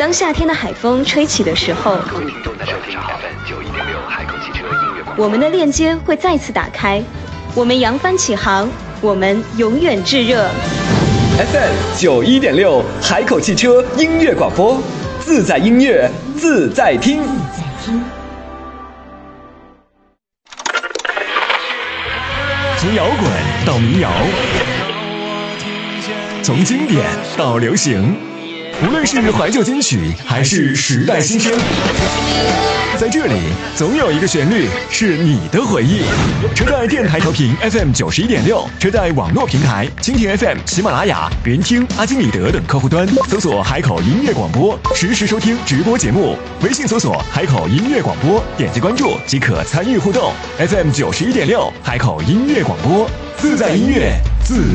当夏天的海风吹起的时候，我们的链接会再次打开，我们扬帆起航，我们永远炙热。 FM91.6海口汽车音乐广播，自在音乐，自在听。 从摇滚到民谣，从经典到流行，无论是怀旧金曲还是时代新声，在这里总有一个旋律是你的回忆。车载电台调频 FM91.6，车载网络平台蜻蜓 FM、喜马拉雅、云听、阿基米德等客户端搜索海口音乐广播，实时收听直播节目。微信搜索海口音乐广播，点击关注即可参与互动。FM91.6海口音乐广播，自在音乐，自